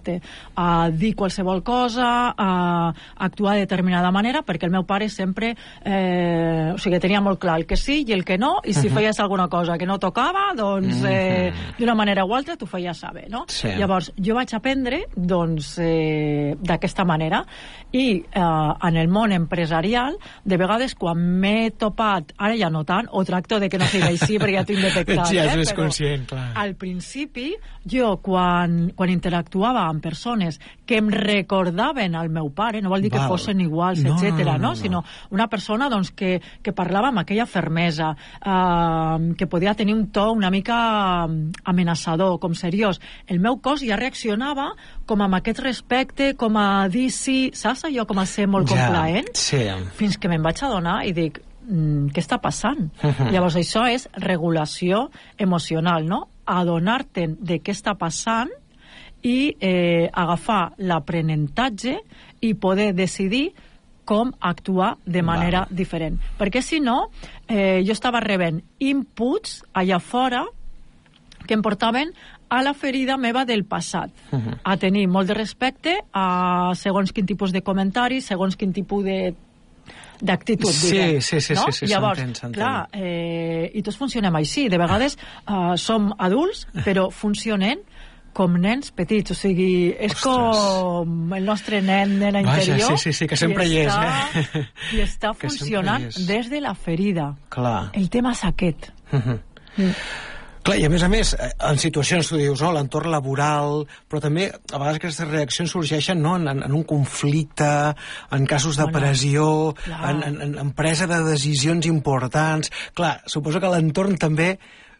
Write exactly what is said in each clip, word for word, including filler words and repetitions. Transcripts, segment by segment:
respecte, a dir qualsevol cosa, a actuar de determinada manera, perquè el meu pare sempre eh, o sigui, tenia molt clar el que sí i el que no, i si uh-huh. feies alguna cosa que no tocava, doncs eh, uh-huh. d'una manera o altra t'ho feies saber, no? Sí. Llavors, jo vaig aprendre doncs, eh, d'aquesta manera, i eh, en el món empresarial, de vegades quan m'he topat, ara ja no tant, o tracto de que no sigui així perquè ja tinc detectat, ja és eh? més Però conscient, clar. Al principi, jo quan, quan interactuava amb persones que em recordaven al meu pare, no vol dir Val. que fossin iguals, no, etcètera, no, no, no, no, sinó una persona doncs, que, que parlava amb aquella fermesa, eh, que podia tenir un to una mica amenaçador, com seriós. El meu cos ja reaccionava com amb aquest respecte, com a dir sí, saps allò, com a ser molt ja, complaent, sí. fins que me'n vaig adonar i dic, mm, què està passant? Uh-huh. Llavors això és regulació emocional, no? Adonar-te'n de què està passant i eh, agafar l'aprenentatge i poder decidir com actuar de manera Val. diferent. Perquè si no, eh, jo estava rebent inputs allà fora que em portaven a la ferida meva del passat, uh-huh. a tenir molt de respecte a segons quin tipus de comentaris, segons quin tipus de d'actitud, sí, diguem. sí, sí, no? sí, sí, Llavors, s'entén, s'entén. clar, eh, i tots funcionem així. De vegades uh, som adults, però funcionem com nens petits, o sigui, és Ostres. com el nostre nen, nena Vaja, interior. sí, sí, sí, que sempre hi és, eh? I està Que funcionant sempre hi és. des de la ferida. Clar. El tema és aquest. Uh-huh. Mm. Clar, i a més a més, en situacions, tu dius, no, l'entorn laboral, però també a vegades aquestes reaccions sorgeixen, no?, en, en un conflicte, en casos de Bueno, pressió, clar. en, en, en presa de decisions importants. Clar, suposo que l'entorn també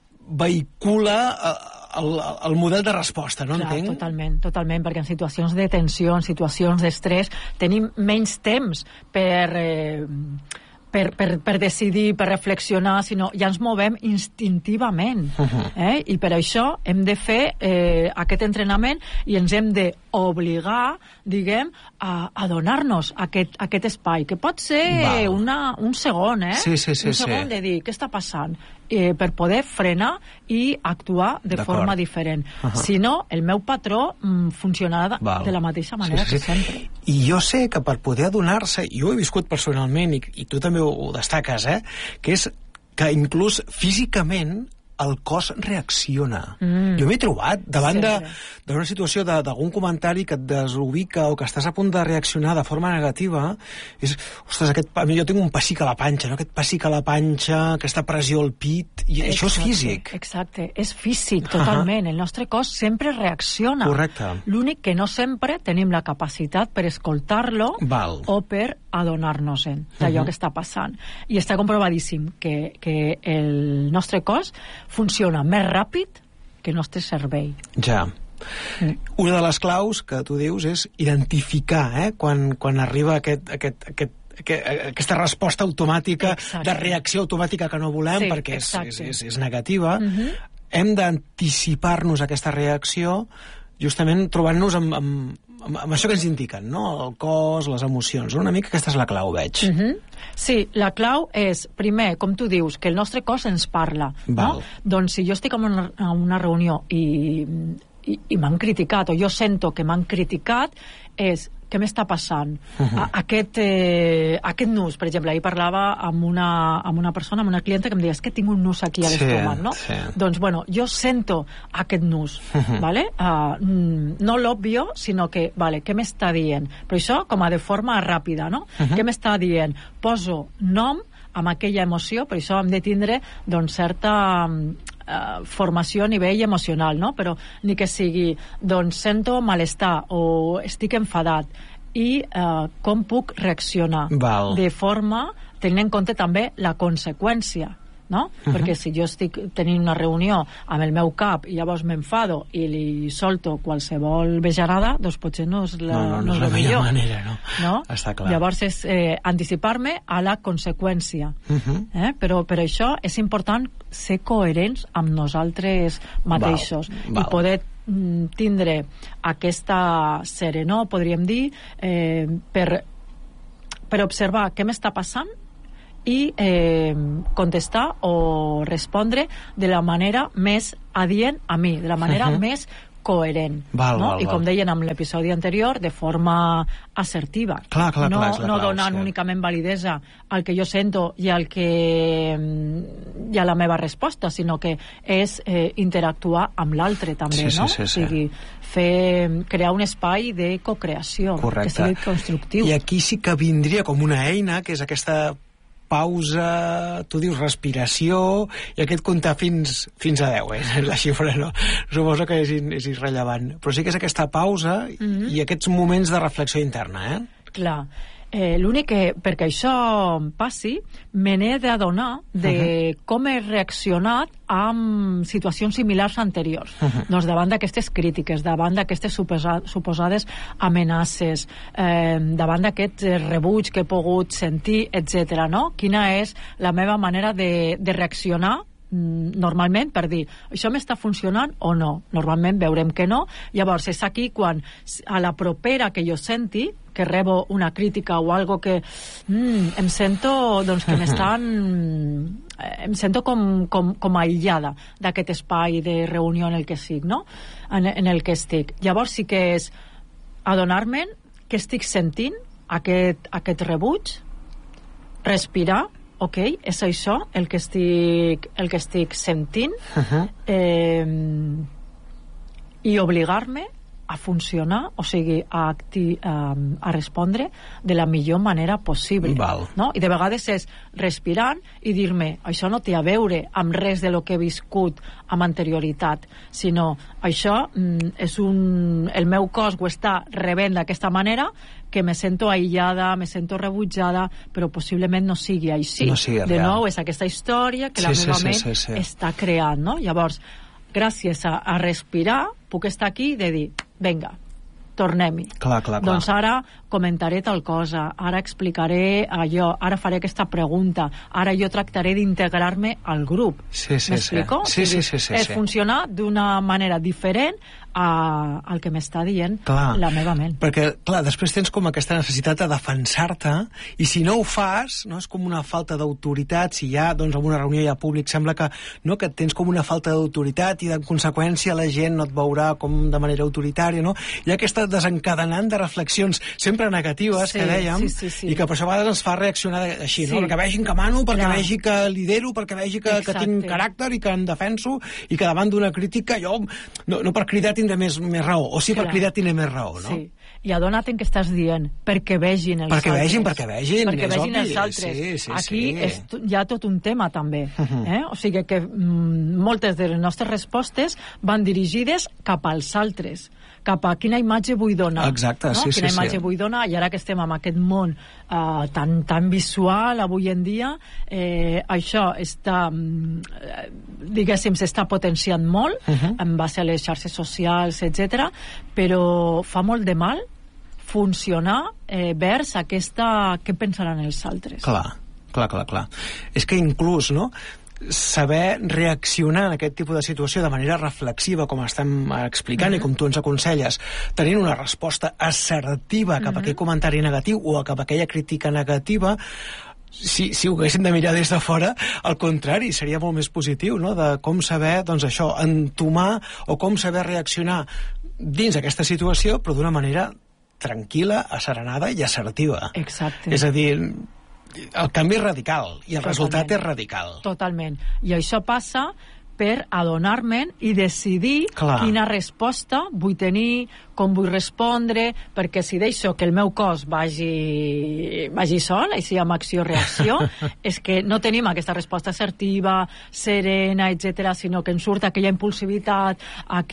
vehicula el, el model de resposta, no? Clar, Entenc? totalment, totalment, perquè en situacions de tensió, en situacions d'estrès, tenim menys temps per... Eh, Per, per, per decidir, per reflexionar, sinó ja ens movem instintivament. Uh-huh. eh? I per això hem de fer eh, aquest entrenament i ens hem d'obligar, diguem, a, a donar-nos aquest, aquest espai, que pot ser una, un segon, eh? Sí, sí, sí, un segon sí. de dir, què està passant? Eh, per poder frenar i actuar de forma diferent. Uh-huh. Si no, el meu patró mm, funcionarà de, de la mateixa manera sí, sí, sí. que sempre. I jo sé que per poder adonar-se, jo ho he viscut personalment, i, i tu també ho, ho destaques, eh? Que és que inclús físicament el cos reacciona. Mm. Jo m'he trobat davant d'una situació d'algun comentari que et desubica o que estàs a punt de reaccionar de forma negativa. És, ostres, aquest, jo tinc un pessic a la panxa, no? Aquest pessic a la panxa, aquesta pressió al pit, i exacte, això és físic. Exacte, és físic, totalment. Uh-huh. El nostre cos sempre reacciona. Correcte. L'únic que no sempre tenim la capacitat per escoltar-lo Val. o per adonar-nos-en d'allò uh-huh. que està passant. I està comprovadíssim que, que el nostre cos funciona més ràpid que el nostre cervell. Ja. Mm. Una de les claus que tu dius és identificar, eh? quan, quan arriba aquest, aquest, aquest, aquest, aquesta resposta automàtica, exacte. De reacció automàtica que no volem, sí, perquè és, és, és, és negativa. Mm-hmm. Hem d'anticipar-nos a aquesta reacció justament trobant-nos amb, amb, amb, amb això que ens indiquen, no? El cos, les emocions. Una mica aquesta és la clau, veig. Mm-hmm. Sí, la clau és, primer, com tu dius, que el nostre cos ens parla. No? Doncs si jo estic en una, en una reunió i, i, i m'han criticat, o jo sento que m'han criticat, és què m'està passant? Uh-huh. Aquest, eh, aquest nus, per exemple, ahir parlava amb una, amb una persona, amb una clienta que em deia, és que tinc un nus aquí a l'estómac, no? Sí. Doncs, bueno, jo sento aquest nus, uh-huh. ¿vale? Uh, no l'òbvio, sinó que, vale, què m'està dient? Però això com a de forma ràpida, no? Uh-huh. Què m'està dient? Poso nom amb aquella emoció, per això hem de tindre, doncs, certa... Uh, formació a nivell emocional, no? Però ni que sigui, doncs sento malestar o estic enfadat i uh, com puc reaccionar Val. De forma tenint en compte també la conseqüència, no? Uh-huh. Perquè si jo estic tenint una reunió amb el meu cap i llavors m'enfado i li solto qualsevol vejarada, doncs potser no és la, no, no, no, no és la la millor manera, no? No? Està clar. Llavors és eh, anticipar-me a la conseqüència. Uh-huh. eh? Però per això és important ser coherents amb nosaltres mateixos. Val. Val. I poder mm, tindre aquesta serenor, podríem dir, eh, per, per observar què m'està passant i eh, contestar o respondre de la manera més adient a mi, de la manera uh-huh. més coherent. Val, no? val, I com val. deien en l'episodi anterior, de forma assertiva. Clar, clar, no, clar, és la no clau, donant sí. únicament validesa al que jo sento i al que i a la meva resposta, sinó que és eh, interactuar amb l'altre també, sí, no? Sí, sí, sí. O sigui, fer, crear un espai de cocreació, correcte. que sigui constructiu. I aquí sí que vindria com una eina, que és aquesta pausa, tu dius respiració, i aquest comptar fins, fins a deu, eh? La xifra no, suposo que és, in, és irrellevant, però sí que és aquesta pausa mm-hmm. i aquests moments de reflexió interna, eh? Clar. Eh, l'únic que, perquè això passi, me n'he d'adonar de uh-huh. com he reaccionat amb situacions similars anteriors. Uh-huh. Doncs davant d'aquestes crítiques, davant d'aquestes suposa, suposades amenaces, eh, davant d'aquest rebuig que he pogut sentir, etcètera. No? Quina és la meva manera de, de reaccionar normalment per dir, això m'està funcionant o no? Normalment veurem que no. Llavors és aquí quan a la propera que jo senti que rebo una crítica o algo que mm, em sento doncs que m'estan em sento com, com, com aïllada d'aquest espai de reunió en el que estic, no? En, en el que estic. Llavors sí que és adonar-me'n que estic sentint aquest, aquest rebuig, respirar, ok, és això el que estic, el que estic sentint, uh-huh. eh, i obligar-me a funcionar, o sigui, a, acti, a, a respondre de la millor manera possible. Val. No? I de vegades és respirant i dir-me, això no té a veure amb res de lo que he viscut amb anterioritat, sinó això mm, és un... el meu cos ho està rebent d'aquesta manera, que me sento aïllada, me sento rebutjada, però possiblement no sigui així. No sigui de real. nou, és aquesta història que sí, la sí, meva sí, ment sí, sí. està creant, no? Llavors, gràcies a, a respirar, puc estar aquí i de dir, vinga, tornem-hi. Clar, clar, clar. Doncs ara comentaré tal cosa, ara explicaré allò, ara faré aquesta pregunta, ara jo tractaré d'integrar-me al grup. Sí, sí, m'explico? sí. Sí, sí, sí, sí, és sí. funcionar d'una manera diferent a, al que m'està dient clar, la meva ment. Perquè, clar, després tens com aquesta necessitat de defensar-te, i si no ho fas, no, és com una falta d'autoritat. Si ja, doncs, en una reunió ja públic sembla que, no, que tens com una falta d'autoritat i, en conseqüència, la gent no et veurà com de manera autoritària, no? Hi ha aquesta desencadenant de reflexions sempre negatives, sí, que dèiem, sí, sí, sí. i que per això a vegades ens fa reaccionar així, sí. no? Perquè vegin que mano, perquè clar. vegi que lidero, perquè vegi que, que tinc caràcter i que em defenso, i que davant d'una crítica jo, no, no per cridar tindré més, més raó, o sí, clar. Per cridar tindré més raó, no? Sí. I adona't en què estàs dient, perquè vegin els perquè altres. Vegin, perquè vegin, perquè és vegin obvi. els altres. Sí, sí, aquí sí. és t- hi ha tot un tema també, eh? O sigui que mm, moltes de les nostres respostes van dirigides cap als altres, cap a quina imatge vull donar. Exacte, no? sí, quina sí, imatge sí. vull donar, i ara que estem en aquest món uh, tan, tan visual avui en dia, eh, això està mm, diguéssim, s'està potenciant molt uh-huh. en base a les xarxes socials, etcètera, però fa molt de mal funcionar eh, vers aquesta... què pensaran els altres? Clar, clar, clar, clar. És que inclús, no?, saber reaccionar en aquest tipus de situació de manera reflexiva, com estem explicant mm-hmm. i com tu ens aconselles, tenint una resposta assertiva cap mm-hmm. a aquell comentari negatiu o cap a aquella crítica negativa, si, si ho haguéssim de mirar des de fora, al contrari, seria molt més positiu, no?, de com saber, doncs això, entomar o com saber reaccionar dins aquesta situació, però d'una manera tranquil·la, asserenada i assertiva. Exacte. És a dir, el canvi és radical i el Totalment. resultat és radical. Totalment. I això passa per adonar-me'n i decidir Clar. Quina resposta vull tenir, com vull respondre, perquè si deixo que el meu cos vagi, vagi sol, així amb acció-reacció, és que no tenim aquesta resposta assertiva, serena, etcètera, sinó que ens surt aquella impulsivitat,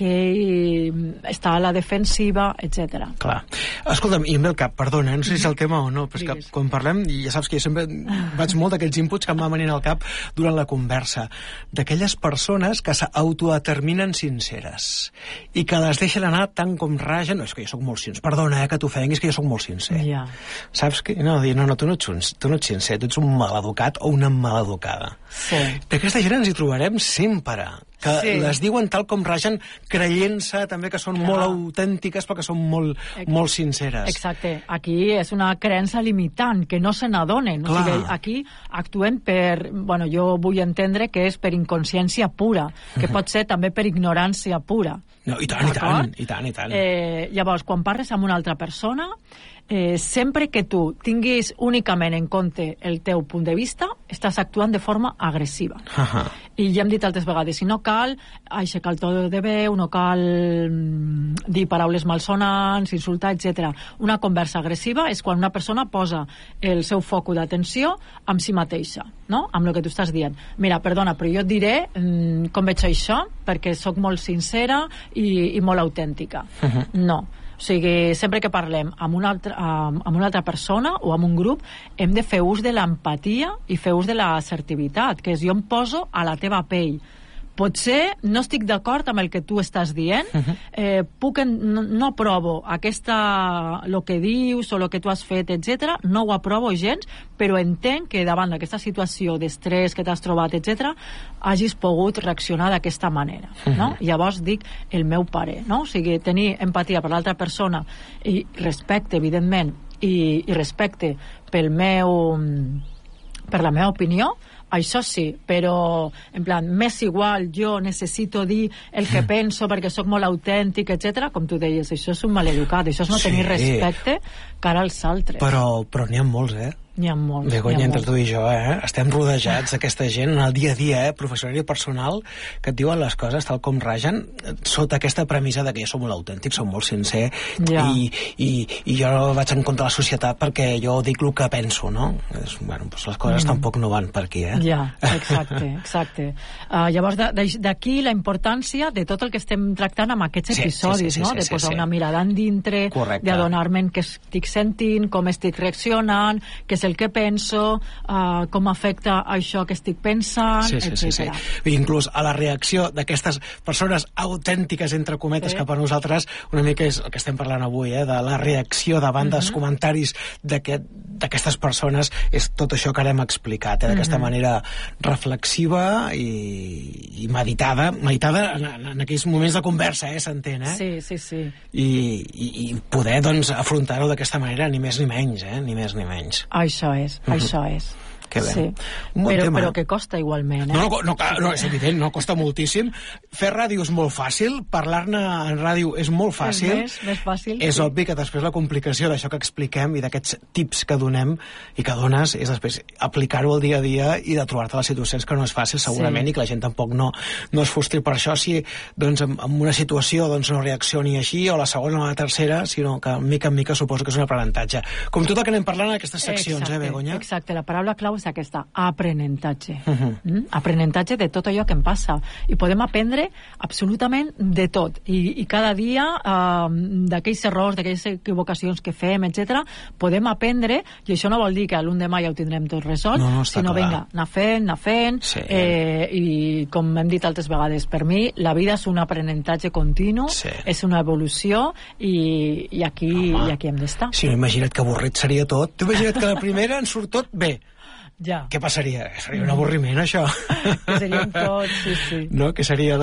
aquell estar a la defensiva, etcètera. Clar. Escolta'm, i em ve el cap, perdona, no sé si és el tema o no, però és que Digues. quan parlem, i ja saps que jo sempre vaig molt d'aquests inputs que em van venint al cap durant la conversa, d'aquelles persones que s'autodeterminen sinceres i que les deixen anar tant com ragen. No, és que jo sóc molt sincer, perdona, eh, que t'ofenguis, que jo sóc molt sincer. Ja. Saps que? No, dir, no, no, tu no ets, tu no ets sincer, tu ets un maleducat o una maleducada. Sí. D'aquesta gent ens hi trobarem sempre. que Sí. les diuen tal com ragen, creient-se també que són Clar. molt autèntiques perquè són molt, Ex- molt sinceres. Exacte. Aquí és una creença limitant, que no se n'adonen. O Clar. sigui, aquí actuem per... Bueno, jo vull entendre que és per inconsciència pura, que pot ser també per ignorància pura. No, i tant, i D'acord? tant, i tant, i tant. Eh, llavors, quan parles amb una altra persona, eh, sempre que tu tinguis únicament en compte el teu punt de vista, estàs actuant de forma agressiva. Ahà. I ja hem dit altres vegades, si no cal aixecar el to de veu, no cal mm, dir paraules malsonants, insultar, etcètera. Una conversa agressiva és quan una persona posa el seu focus d'atenció amb si mateixa, no? Amb el que tu estàs dient. Mira, perdona, però jo et diré mm, com veig això, perquè sóc molt sincera i, i molt autèntica. Uh-huh. No. O sigui, sempre que parlem amb una, altra, amb, amb una altra persona o amb un grup, hem de fer ús de l'empatia i fer ús de l'assertivitat, que és jo em poso a la teva pell. Potser no estic d'acord amb el que tu estàs dient, uh-huh. eh, puc en, no, no aprovo aquesta, el que dius o el que tu has fet, etcètera, no ho aprovo gens, però entenc que davant d'aquesta situació d'estrès que t'has trobat, etcètera, hagis pogut reaccionar d'aquesta manera. Uh-huh. No? Llavors dic el meu parer, no? O sigui, tenir empatia per l'altra persona i respecte, evidentment, i, i respecte pel meu, per la meva opinió, això sí, però en plan, m'és igual, jo necessito dir el que penso perquè sóc molt autèntic, etcètera. Com tu deies, això és un maleducat, això és no Sí. tenir respecte cara als altres. Però, però n'hi ha molts, eh? N'hi ha molts. Begoña, n'hi ha entre molts. tu i jo, eh? Estem rodejats d'aquesta gent en el dia a dia, eh? Professional i personal, que et diuen les coses tal com ragen, sota aquesta premissa de que jo soc molt autèntic, soc molt sincer, Ja. i, i, i jo vaig en contra de la societat perquè jo dic el que penso, no? És, bueno, doncs les coses mm. tampoc no van per aquí, eh? Ja, exacte, exacte. Uh, llavors, d'aquí la importància de tot el que estem tractant amb aquests Sí, episodis, sí, sí, sí, no? sí, De sí, posar sí. una mirada en dintre, Correcte. d'adonar-me'n què estic sentint, com estic reaccionant, què és el que penso, uh, com afecta això que estic pensant, Sí, sí, sí, sí. etcètera. I inclús a la reacció d'aquestes persones autèntiques, entre cometes, Sí. cap a nosaltres, una mica és el que estem parlant avui, eh? De la reacció davant dels comentaris d'aquest- d'aquestes persones, és tot això que ara hem explicat, eh? D'aquesta manera reflexiva i, i meditada, meditada en, en, en aquells moments de conversa, eh? S'entén, eh? Sí, sí, sí. I, i, i poder, doncs, afrontar-ho d'aquesta manera, ni més ni menys, eh? Ni més ni menys. Això és, uh -huh. això és. Que bé. Sí. Un bon Però, tema. però que costa igualment, eh? No, no, no, no, és evident, no, costa moltíssim. Fer ràdio és molt fàcil, parlar-ne en ràdio és molt fàcil. És més, més fàcil. És sí. obvi que després la complicació d'això que expliquem i d'aquests tips que donem i que dones és després aplicar-ho al dia a dia i de trobar-te les situacions que no és fàcil segurament Sí. i que la gent tampoc no, no es frustri per això si doncs, en, en una situació doncs, no reaccioni així o la segona o la tercera, sinó que mica en mica suposo que és un aprenentatge. Com tot el que anem parlant en aquestes seccions, exacte, eh, Begoña? Exacte, la paraula clau és aquesta, aprenentatge. Uh -huh. mm? Aprenentatge de tot allò que em passa. I podem aprendre absolutament de tot. I, i cada dia, eh, d'aquells errors, d'aquelles equivocacions que fem, etcètera, podem aprendre, i això no vol dir que a l'un de mai ja ho tindrem tot resolt, No, no, està sinó, clar. vinga, anar fent, anar fent, Sí. eh, i com hem dit altres vegades, per mi la vida és un aprenentatge continu, Sí. és una evolució, i, i, aquí, Home. i aquí hem d'estar. Si no, imagina't que avorrit seria tot. Tu imagina't que la primera en surt tot bé. Ja. Què passaria? Seria un avorriment, això. Que seríem tots, sí, sí. No? Que seria de,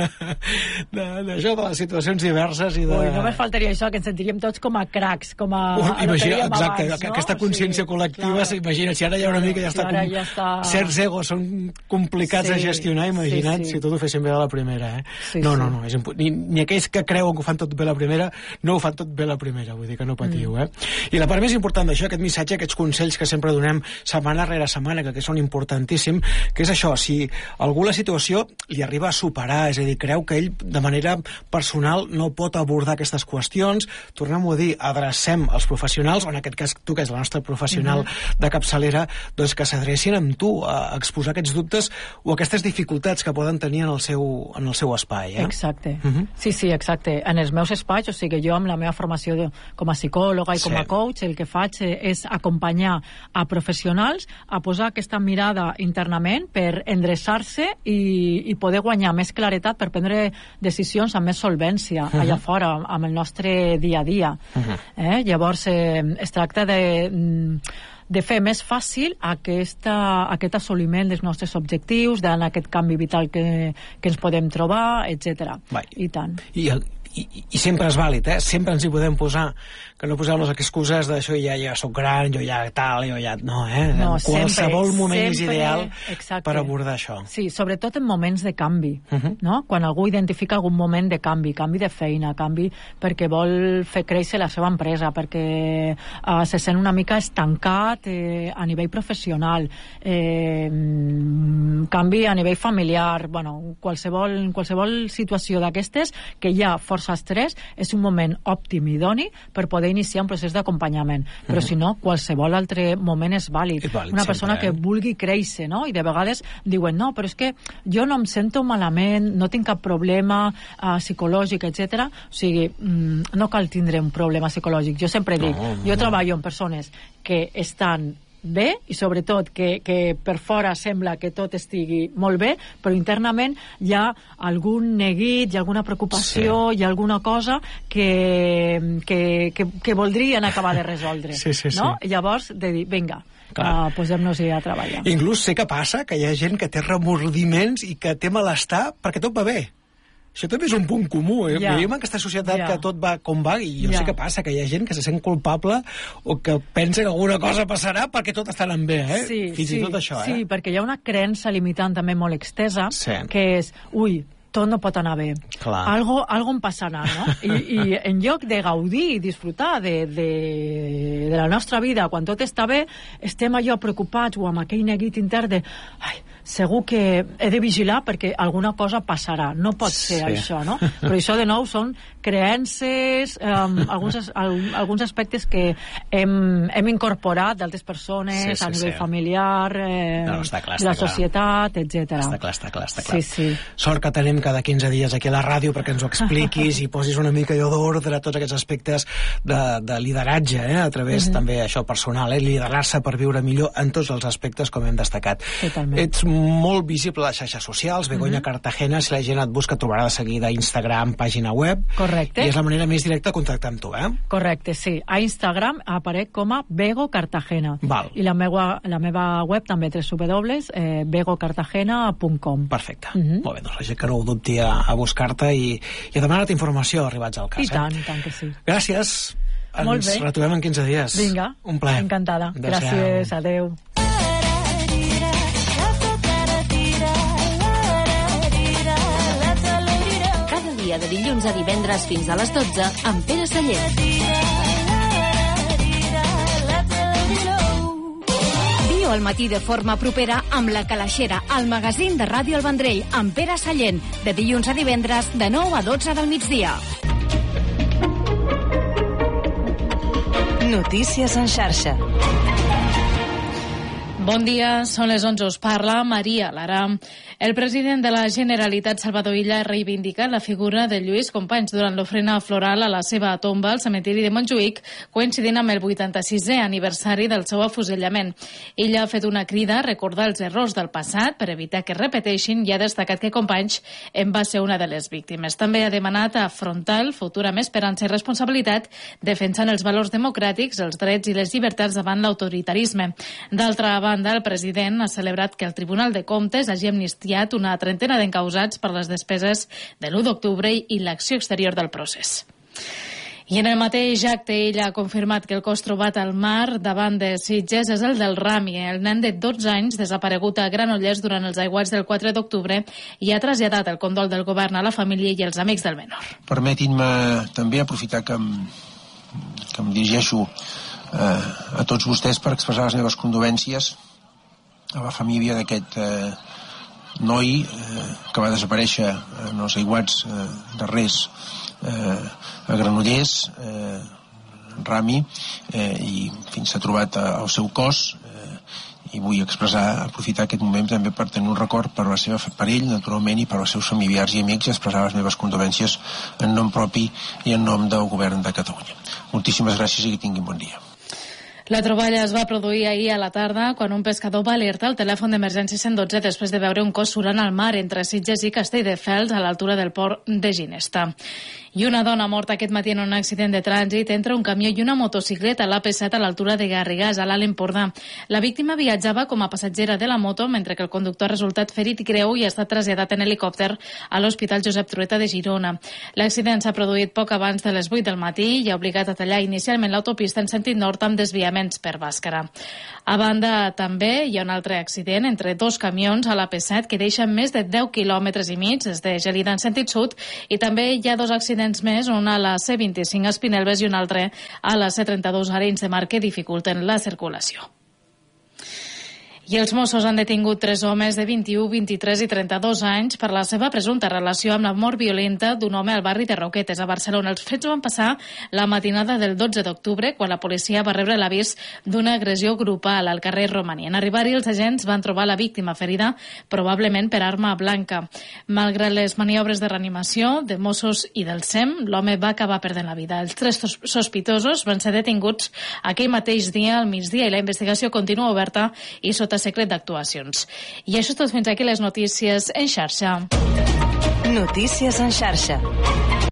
de, d'això, de les situacions diverses i de... Ui, només faltaria això, que ens sentiríem tots com a cracs, com a... Uh, a lo que imagina, dèiem exacte, abans, no? aquesta consciència Sí, col·lectiva, clar. s'imagina, si ara hi ha una mica ja Si està, ara com, ja està- certs egos són complicats Sí, de gestionar, imagina't sí, sí. si tot ho fessin bé a la primera, eh? Sí, no, no, sí. no, és impo... ni, ni aquells que creuen que ho fan tot bé a la primera, no ho fan tot bé a la primera, vull dir que no patiu, Mm. eh? I la part més important d'això, aquest missatge, aquests consells que sempre donem setmana rere setmana, que, que són importantíssim, que és això, si algú la situació li arriba a superar, és a dir, creu que ell de manera personal no pot abordar aquestes qüestions, tornem-ho a dir, adrecem als professionals, o en aquest cas tu, que és la nostra professional mm-hmm. de capçalera, doncs que s'adrecin amb tu a exposar aquests dubtes o aquestes dificultats que poden tenir en el seu, en el seu espai, eh? Exacte. Mhm. Sí, sí, exacte. En els meus espais, o sigui, jo amb la meva formació de, com a psicòloga i com Sí. a coach, el que faig és acompanyar a professionals a posar aquesta mirada internament per endreçar-se i, i poder guanyar més claretat per prendre decisions amb més solvència uh-huh. allà fora, amb el nostre dia a dia. Uh-huh. Eh? Llavors, eh, es tracta de... de fer més fàcil aquesta, aquest assoliment dels nostres objectius, en aquest canvi vital que, que ens podem trobar, etcètera. I tant. I, i, I sempre és vàlid, eh? Sempre ens hi podem posar, que no posem les excuses d'això, ja, ja soc gran, jo ja tal, jo ja... No, eh? No, en qualsevol sempre, moment sempre, és ideal exacte. Per abordar això. Sí, sobretot en moments de canvi, uh-huh. no? Quan algú identifica algun moment de canvi, canvi de feina, canvi perquè vol fer créixer la seva empresa, perquè uh, se sent una mica estancat eh, a nivell professional, eh, canvi a nivell familiar, bueno, qualsevol, qualsevol situació d'aquestes que hi ha força estrès, és un moment òptim i idoni per poder iniciar un procés d'acompanyament, però mm-hmm. si no, qualsevol altre moment és vàlid. És vàlid una persona sempre, eh? que vulgui créixer, no? I de vegades diuen, no, però és que jo no em sento malament, no tinc cap problema uh, psicològic, etcètera. O sigui, mm, no cal tindre un problema psicològic. Jo sempre dic, no, jo no. treballo amb persones que estan bé i sobretot que, que per fora sembla que tot estigui molt bé, però internament hi ha algun neguit, hi ha alguna preocupació, sí. hi ha alguna cosa que, que, que, que voldrien acabar de resoldre. Sí, sí, no? sí. Llavors, de dir, vinga, uh, posem-nos-hi a treballar. Inclús sé que passa que hi ha gent que té remordiments i que té malestar perquè tot va bé. Això també és un punt comú, eh? Ja. Vivim en aquesta societat ja. que tot va com va, i jo ja. sé que passa, que hi ha gent que se sent culpable o que pensa que alguna cosa passarà perquè tot està anant bé, eh? Sí, Fins sí, i tot això, sí, eh? Sí, perquè hi ha una creença limitant també molt extesa, sí. que és, ui, tot no pot anar bé. Clar. Algo, algo em passarà, no? I, I en lloc de gaudir i disfrutar de, de, de la nostra vida quan tot està bé, estem allò preocupats o amb aquell neguit intern de... Ai, segur que he de vigilar perquè alguna cosa passarà. No pot ser sí. això, no? Però això, de nou, són creences, um, alguns, alguns aspectes que hem, hem incorporat d'altres persones sí, sí, a nivell sí. familiar, eh, no, està clar, de la està societat, clar. etcètera. Està clar, està clar, està clar. Sí, sí. Sort que tenim cada quinze dies aquí a la ràdio perquè ens ho expliquis i posis una mica d'ordre a tots aquests aspectes de, de lideratge, eh? A través mm-hmm. també això personal, eh? Liderar-se per viure millor en tots els aspectes com hem destacat. Totalment. Ets molt visible a les xarxes socials, Begoña mm-hmm. Cartagena, si la gent et busca trobarà de seguida Instagram, pàgina web. Correcte. I és la manera més directa de contactar amb tu, eh? Correcte, sí. A Instagram aparec com a Bego Cartagena. Val. I la meva, la meva web també, w w w punt bego cartagena punt com. Perfecte. Mm-hmm. Molt bé, doncs la gent que no ho dubti a, a buscar-te i, i a demanar-te informació arribats al cas. I tant, eh? i tant que sí. Gràcies. Molt Ens bé. retrobem en quinze dies. Vinga. Un plaer. Encantada. Adéu-siau. Gràcies, adeu. De dilluns a divendres fins a les dotze amb Pere Sallent. Viu al matí de forma propera amb La Calaixera, el magazín de Ràdio El Vendrell, amb Pere Sallent, de dilluns a divendres de nou a dotze del migdia. Notícies en xarxa. Bon dia, són les onze, us parla Maria Lara. El president de la Generalitat, Salvador Illa, ha reivindicat la figura de Lluís Companys durant l'ofrena floral a la seva tomba al cementiri de Montjuïc, coincidint amb el vuitanta-sisè aniversari del seu afusellament. Illa ha fet una crida a recordar els errors del passat per evitar que es repeteixin i ha destacat que Companys en va ser una de les víctimes. També ha demanat afrontar el futur amb esperança i responsabilitat, defensant els valors democràtics, els drets i les llibertats davant l'autoritarisme. D'altra banda, el president ha celebrat que el Tribunal de Comptes hagi amnistiat una trentena d'encausats per les despeses de l'u d'octubre i l'acció exterior del procés. I en el mateix acte ell ha confirmat que el cos trobat al mar davant de Sitges és el del Rami, el nen de dotze anys desaparegut a Granollers durant els aiguats del quatre d'octubre, i ha traslladat el condol del govern a la família i els amics del menor. Permetin-me també aprofitar que em, que em dirigeixo eh, a tots vostès per expressar les meves condolències a la família d'aquest eh, noi eh, que va desaparèixer en els aiguats eh, darrers eh, a Granollers, eh, Rami, eh, i fins s'ha trobat eh, el seu cos, eh, i vull expressar, aprofitar aquest moment també per tenir un record per, la seva, per ell, naturalment, i per als seus familiars i amics, i expressar les meves condolències en nom propi i en nom del govern de Catalunya. Moltíssimes gràcies i que tinguin bon dia. La troballa es va produir ahir a la tarda quan un pescador va alertar el telèfon d'emergència cent dotze després de veure un cos surant al mar entre Sitges i Castelldefels a l'altura del port de Ginesta. I una dona morta aquest matí en un accident de trànsit entre un camió i una motocicleta a l'A P set a l'altura de Garrigàs, a l'Alt Empordà. La víctima viatjava com a passatgera de la moto, mentre que el conductor ha resultat ferit greu i ha estat traslladat en helicòpter a l'Hospital Josep Trueta de Girona. L'accident s'ha produït poc abans de les vuit del matí i ha obligat a tallar inicialment l'autopista en sentit nord amb desviaments per Bàscara. A banda, també hi ha un altre accident entre dos camions a l'A P set que deixen més de deu quilòmetres i mig des de Gelida en sentit sud, i també hi ha dos accidents més, un a la C vint-i-cinc a Espinelves i un altre a la C trenta-dos a Arenys de Mar, que dificulten la circulació. I els Mossos han detingut tres homes de vint-i-u, vint-i-tres i trenta-dos anys per la seva presumpta relació amb la mort violenta d'un home al barri de Roquetes, a Barcelona. Els fets van passar la matinada del dotze d'octubre, quan la policia va rebre l'avís d'una agressió grupal al carrer Romaní. En arribar-hi, els agents van trobar la víctima ferida, probablement per arma blanca. Malgrat les maniobres de reanimació de Mossos i del S E M, l'home va acabar perdent la vida. Els tres sospitosos van ser detinguts aquell mateix dia al migdia i la investigació continua oberta i sota secret d'actuacions. I això és tot fins aquí les notícies en xarxa. Notícies en xarxa.